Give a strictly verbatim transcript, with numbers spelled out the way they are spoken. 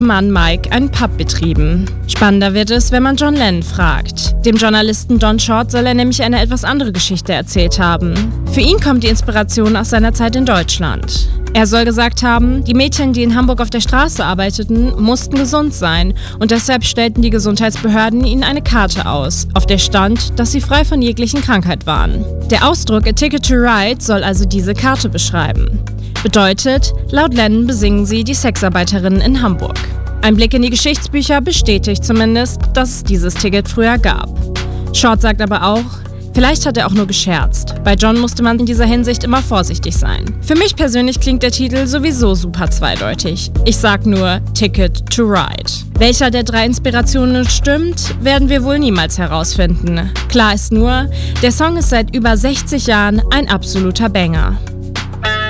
Mann Mike einen Pub betrieben. Spannender wird es, wenn man John Lennon fragt. Dem Journalisten Don Short soll er nämlich eine etwas andere Geschichte erzählt haben. Für ihn kommt die Inspiration aus seiner Zeit in Deutschland. Er soll gesagt haben, die Mädchen, die in Hamburg auf der Straße arbeiteten, mussten gesund sein und deshalb stellten die Gesundheitsbehörden ihnen eine Karte aus, auf der stand, dass sie frei von jeglichen Krankheit waren. Der Ausdruck A Ticket to Ride soll also diese Karte beschreiben. Bedeutet, laut Lennon besingen sie die Sexarbeiterinnen in Hamburg. Ein Blick in die Geschichtsbücher bestätigt zumindest, dass es dieses Ticket früher gab. Short sagt aber auch, vielleicht hat er auch nur gescherzt. Bei John musste man in dieser Hinsicht immer vorsichtig sein. Für mich persönlich klingt der Titel sowieso super zweideutig. Ich sag nur Ticket to Ride. Welcher der drei Inspirationen stimmt, werden wir wohl niemals herausfinden. Klar ist nur, der Song ist seit über sechzig Jahren ein absoluter Banger.